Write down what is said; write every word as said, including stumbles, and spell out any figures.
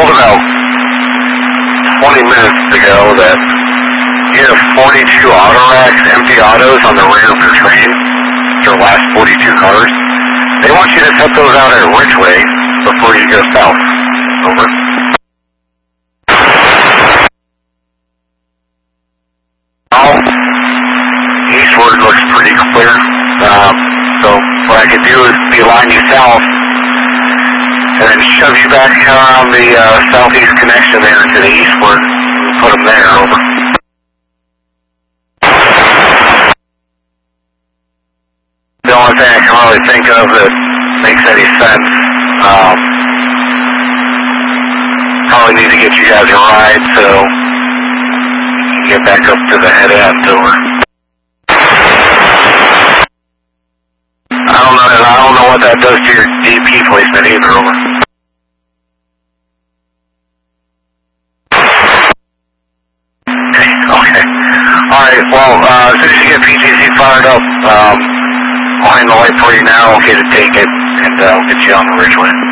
told about twenty minutes ago that you have forty-two auto racks, empty autos on the rear of your train, your last forty-two cars. They want you to set those out at Ridgeway before you go south. Over. Now, eastward looks pretty clear. Um, so what I could do is beeline you south and then shove you back around the uh, southeast connection there to the eastward and put them there. Over. The only thing I can really think of that makes any sense, um, probably need to get you guys a ride so you can get back up to the head end. Over. I don't know, I don't know what that does to your D P placement either. Over. Okay, okay. Alright, well, uh, as soon as you get P T C fired up, um, I'll hang the light for you now, okay, to take it, and uh, I'll get you on the Ridgeway.